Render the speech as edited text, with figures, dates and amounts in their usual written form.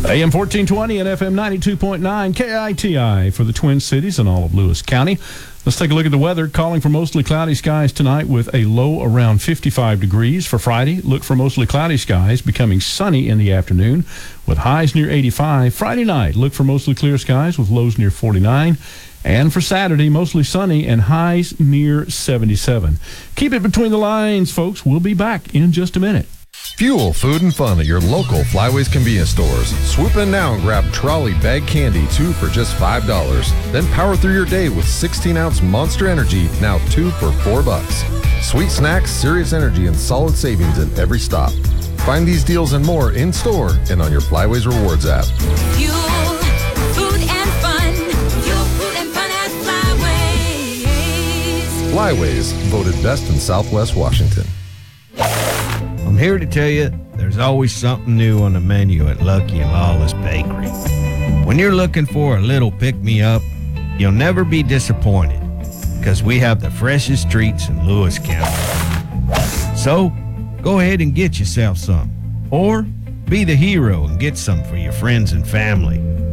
AM 1420 and FM 92.9 KITI for the Twin Cities and all of Lewis County. Let's take a look at the weather. Calling for mostly cloudy skies tonight with a low around 55 degrees. For Friday, look for mostly cloudy skies becoming sunny in the afternoon with highs near 85. Friday night, look for mostly clear skies with lows near 49. And for Saturday, mostly sunny and highs near 77. Keep it between the lines, folks. We'll be back in just a minute. Fuel food and fun at your local Flyways convenience stores. Swoop in now and grab trolley bag candy, 2 for just $5. Then power through your day with 16-ounce Monster Energy, now 2 for $4. Sweet snacks, serious energy, and solid savings at every stop. Find these deals and more in store and on your Flyways Rewards app. Fuel, food and fun. Fuel, food and fun at Flyways. Flyways, voted best in Southwest Washington. I'm here to tell you there's always something new on the menu at Lucky and Lawless Bakery. When you're looking for a little pick-me-up, you'll never be disappointed because we have the freshest treats in Lewis County. So, go ahead and get yourself some. Or be the hero and get some for your friends and family.